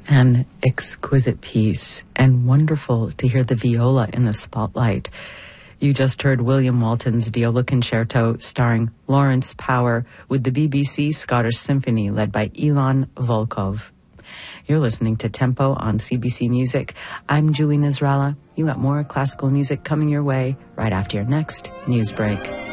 An exquisite piece, and wonderful to hear the viola in the spotlight. You just heard William Walton's Viola Concerto starring Lawrence Power with the BBC Scottish Symphony led by Ilan Volkov. You're listening to Tempo on CBC Music. I'm Julie Nasrallah. You got more classical music coming your way right after your next news break.